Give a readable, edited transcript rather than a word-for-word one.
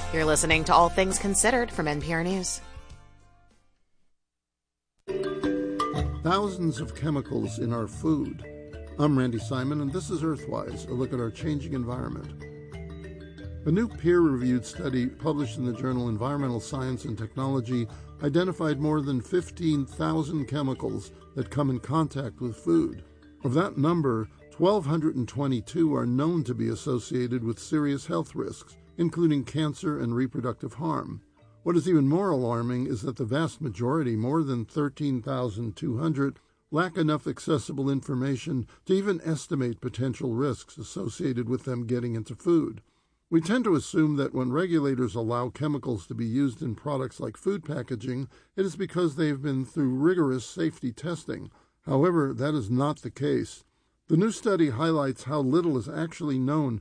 You're listening to All Things Considered from NPR News. Thousands of chemicals in our food. I'm Randy Simon, and this is Earthwise, a look at our changing environment. A new peer-reviewed study published in the journal Environmental Science and Technology identified more than 15,000 chemicals that come in contact with food. Of that number, 1,222 are known to be associated with serious health risks, including cancer and reproductive harm. What is even more alarming is that the vast majority, more than 13,200, lack enough accessible information to even estimate potential risks associated with them getting into food. We tend to assume that when regulators allow chemicals to be used in products like food packaging, it is because they have been through rigorous safety testing. However, that is not the case. The new study highlights how little is actually known